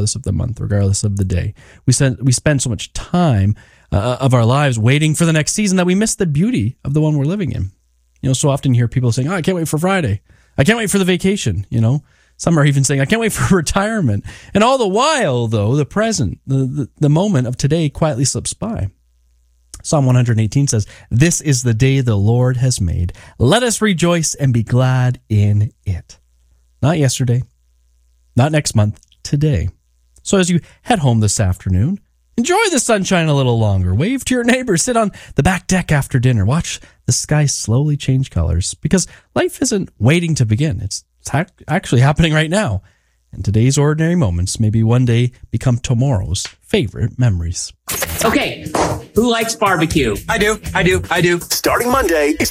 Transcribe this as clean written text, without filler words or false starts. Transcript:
regardless of the month, regardless of the day. We spend so much time of our lives waiting for the next season that we miss the beauty of the one we're living in. So often you hear people saying, I can't wait for Friday. I can't wait for the vacation. Some are even saying, I can't wait for retirement. And all the while, though, the present, the moment of today quietly slips by. Psalm 118 says, "This is the day the Lord has made. Let us rejoice and be glad in it." Not yesterday, not next month, today. So as you head home this afternoon, enjoy the sunshine a little longer. Wave to your neighbors. Sit on the back deck after dinner. Watch the sky slowly change colors, because life isn't waiting to begin. It's actually happening right now. And today's ordinary moments maybe one day become tomorrow's favorite memories. Okay, who likes barbecue? I do. Starting Monday,